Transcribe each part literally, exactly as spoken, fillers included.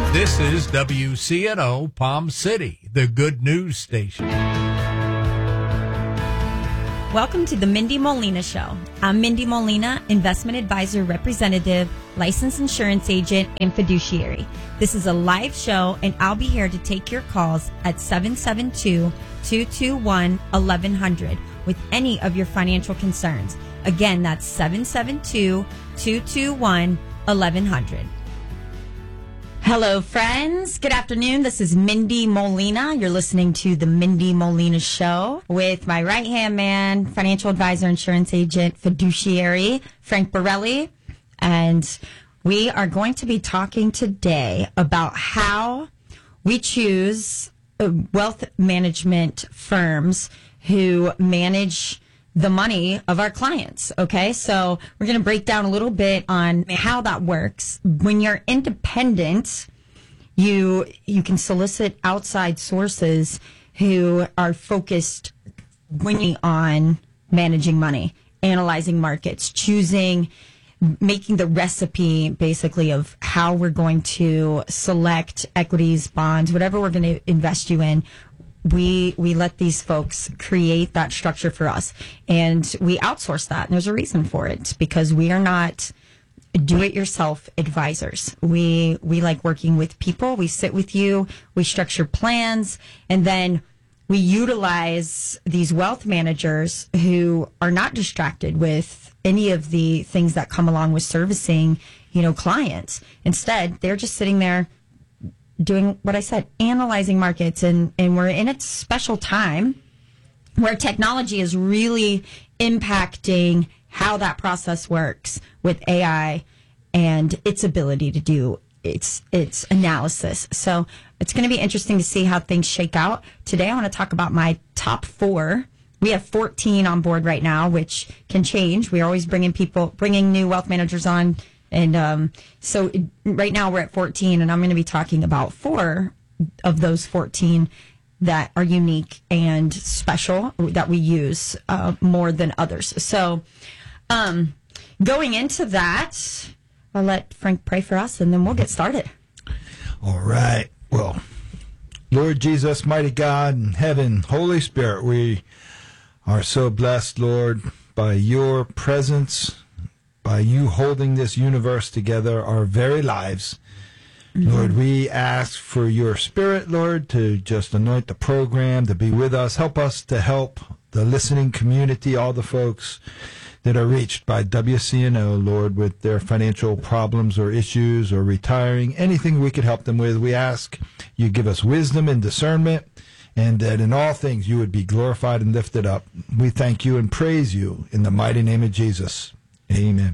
This is W C N O Palm City, the good news station. Welcome to the Mindy Molina Show. I'm Mindy Molina, investment advisor representative, licensed insurance agent, and fiduciary. This is a live show, and I'll be here to take your calls at seven seven two, two two one, one one zero zero with any of your financial concerns. Again, that's seven seven two, two two one, one one zero zero. Hello, friends. Good afternoon. This is Mindy Molina. You're listening to the Mindy Molina Show with my right-hand man, financial advisor, insurance agent, fiduciary, Frank Borelli. And we are going to be talking today about how we choose wealth management firms who manage the money of our clients. Okay, so we're going to break down a little bit on how that works. When you're independent, you you can solicit outside sources who are focused on managing money, analyzing markets, choosing, making the recipe basically of how we're going to select equities, bonds, whatever we're going to invest you in. We we let these folks create that structure for us, and we outsource that. And there's a reason for it, because we are not do-it-yourself advisors. We we like working with people. We sit with you. We structure plans, and then we utilize these wealth managers who are not distracted with any of the things that come along with servicing, you know, clients. Instead, they're just sitting there doing what I said, analyzing markets, and, and we're in a special time where technology is really impacting how that process works with A I and its ability to do its its analysis. So it's going to be interesting to see how things shake out. Today I want to talk about my top four. We have fourteen on board right now, which can change. We're always bringing people, bringing new wealth managers on. And um, so it, right now we're at fourteen, and I'm going to be talking about four of those fourteen that are unique and special that we use uh, more than others. So um, going into that, I'll let Frank pray for us, and then we'll get started. All right. Well, Lord Jesus, mighty God in heaven, Holy Spirit, we are so blessed, Lord, by your presence, by you holding this universe together, our very lives. Mm-hmm. Lord, we ask for your Spirit, Lord, to just anoint the program, to be with us. Help us to help the listening community, all the folks that are reached by W C N O, Lord, with their financial problems or issues or retiring, anything we could help them with. We ask you give us wisdom and discernment, and that in all things you would be glorified and lifted up. We thank you and praise you in the mighty name of Jesus. Amen.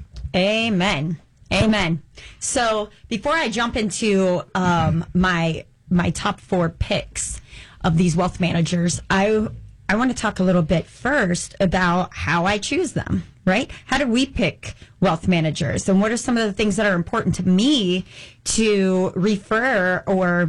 Amen. Amen. So before I jump into um, my my top four picks of these wealth managers, I I want to talk a little bit first about how I choose them, right? How do we pick wealth managers? And what are some of the things that are important to me to refer or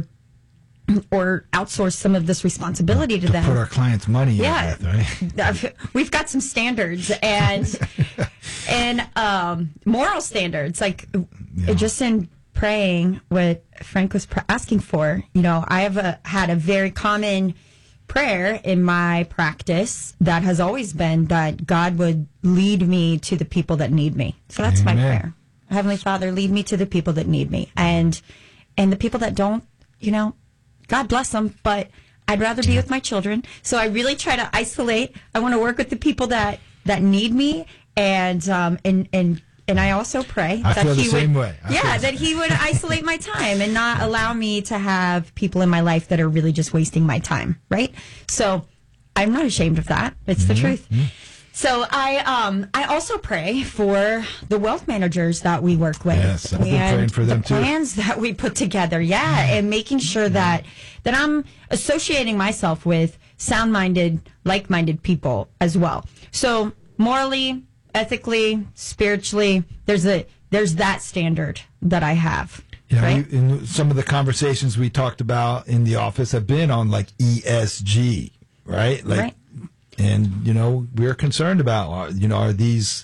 or outsource some of this responsibility to, to them. Put our clients' money yeah. in with, right? We've got some standards and and um, moral standards. Like yeah. just in praying what Frank was pr- asking for, you know, I have a, had a very common prayer in my practice that has always been that God would lead me to the people that need me. So that's Amen. My prayer. Heavenly Father, lead me to the people that need me. And and the people that don't, you know, God bless them, but I'd rather be with my children. So I really try to isolate. I want to work with the people that, that need me, and um and and and I also pray I that feel he the same would, way. I yeah, that he would isolate my time and not allow me to have people in my life that are really just wasting my time, right? So I'm not ashamed of that. It's mm-hmm. the truth. Mm-hmm. So I um I also pray for the wealth managers that we work with. Yes, I've been and praying for them the plans too. that we put together. Yeah, and making sure that that I'm associating myself with sound-minded, like-minded people as well. So morally, ethically, spiritually, there's a there's that standard that I have. Yeah, right? we, in some of the conversations we talked about in the office have been on like E S G, right? Like right. And, you know, we're concerned about, you know, are these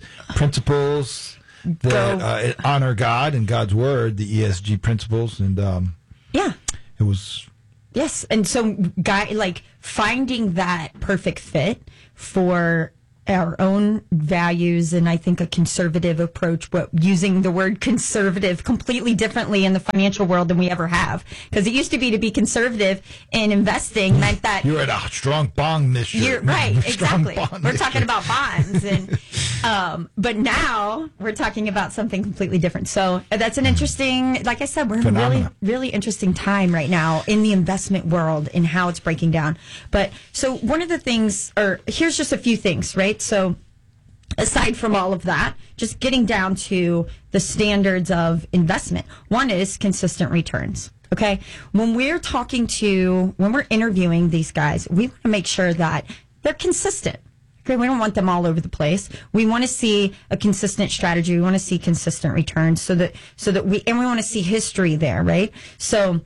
principles that uh, honor God and God's word, the E S G principles. And um, Yeah. It was. Yes. And so, guy, like finding that perfect fit for our own values, and I think a conservative approach, but using the word conservative completely differently in the financial world than we ever have. Because it used to be to be conservative in investing meant that You're at a strong bond mission. You're right, exactly. We're talking about bonds, and um, but now we're talking about something completely different. So that's an interesting, like I said, we're in a really, really interesting time right now in the investment world and how it's breaking down. But so one of the things, or here's just a few things, right? So aside from all of that, just getting down to the standards of investment. One is consistent returns. Okay. When we're talking to, when we're interviewing these guys, we want to make sure that they're consistent. Okay. We don't want them all over the place. We want to see a consistent strategy. We want to see consistent returns so that, so that we, and we want to see history there, right? So,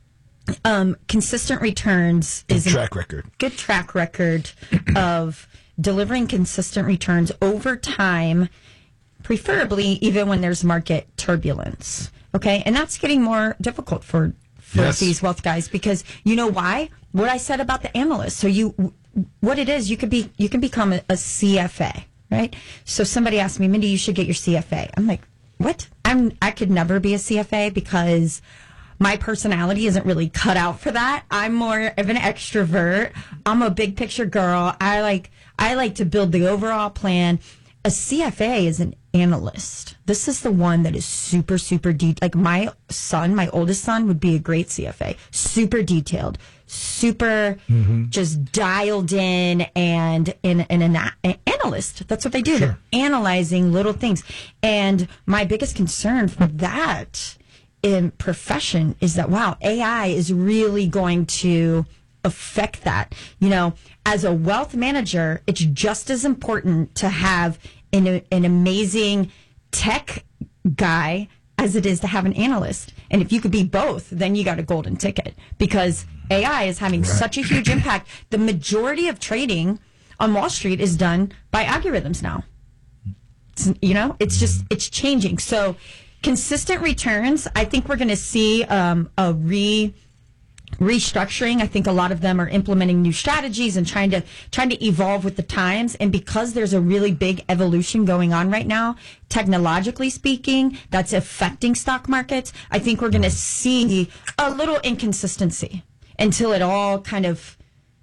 um, consistent returns Good is track record. Good track record of delivering consistent returns over time, preferably even when there's market turbulence. Okay. And that's getting more difficult for, for yes. these wealth guys, because you know why? What I said about the analysts. So you, what it is, you could be, you can become a, a C F A, right? So somebody asked me, Mindy, you should get your C F A. I'm like, what? I'm, I could never be a C F A because my personality isn't really cut out for that. I'm more of an extrovert. I'm a big picture girl. I like, I like to build the overall plan. A C F A is an analyst. This is the one that is super, super deep. Like my son, my oldest son would be a great C F A. Super detailed, super mm-hmm. just dialed in, and in an, an, an analyst. That's what they do. Sure. They're analyzing little things. And my biggest concern for that in profession is that, wow, A I is really going to affect that. You know, as a wealth manager, it's just as important to have an, an amazing tech guy as it is to have an analyst. And if you could be both, then you got a golden ticket, because A I is having right. such a huge impact. The majority of trading on Wall Street is done by algorithms now. It's, you know, it's just, it's changing. So consistent returns, I think we're going to see um, a re restructuring. I think a lot of them are implementing new strategies and trying to trying to evolve with the times. And because there's a really big evolution going on right now, technologically speaking, that's affecting stock markets. I think we're going to see a little inconsistency until it all kind of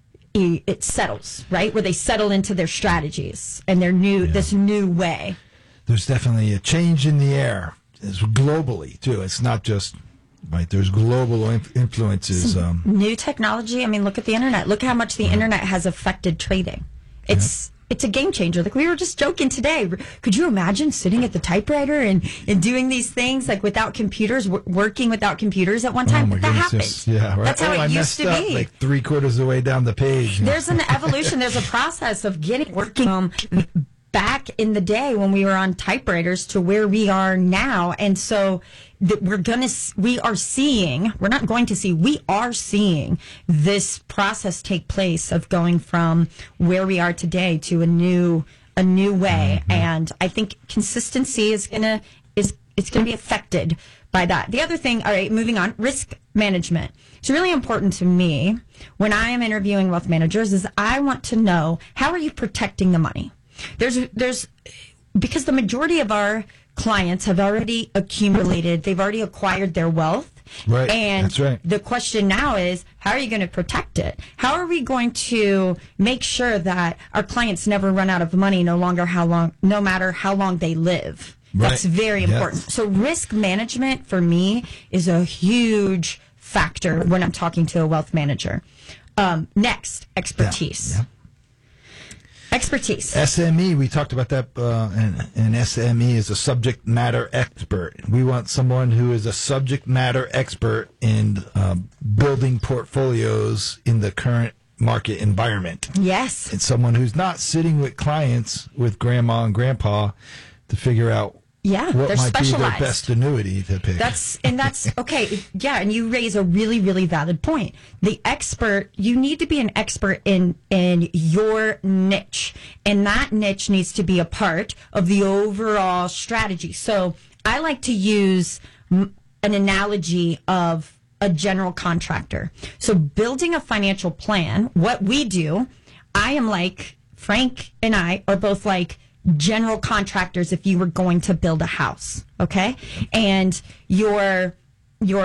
it settles, right? Where they settle into their strategies and their new yeah. this new way. There's definitely a change in the air. It's globally too. It's not just right. There's global inf- influences. Um, new technology. I mean, look at the internet. Look how much the yeah. internet has affected trading. It's yeah. it's a game changer. Like we were just joking today. Could you imagine sitting at the typewriter and, and doing these things like without computers, w- working without computers at one time? Oh my that goodness, happened. yes. Yeah, right. That's how oh, it I used to up, be. Like three quarters of the way down the page. There's an evolution. There's a process of getting working um, back in the day when we were on typewriters to where we are now. And so that we're going to, we are seeing, we're not going to see, we are seeing this process take place of going from where we are today to a new, a new way. Mm-hmm. And I think consistency is going to, is, it's going to be affected by that. The other thing, all right, moving on, risk management. It's really important to me when I am interviewing wealth managers is I want to know, how are you protecting the money? There's, there's, because the majority of our clients have already accumulated, they've already acquired their wealth. Right. And that's right. The question now is, how are you going to protect it? How are we going to make sure that our clients never run out of money, no longer how long, no matter how long they live? Right. That's very important. Yes. So risk management for me is a huge factor when I'm talking to a wealth manager. Um, next, expertise. Yeah. Yeah. Expertise. S M E, we talked about that, uh, and, and S M E is a subject matter expert. We want someone who is a subject matter expert in uh, building portfolios in the current market environment. Yes. It's someone who's not sitting with clients with grandma and grandpa to figure out Yeah, what they're might specialized. be their best annuity to pick. That's and that's okay. Yeah, and you raise a really, really valid point. The expert, you need to be an expert in in your niche, and that niche needs to be a part of the overall strategy. So I like to use an analogy of a general contractor. So building a financial plan, what we do, I am like, Frank and I are both like general contractors if you were going to build a house, okay? And your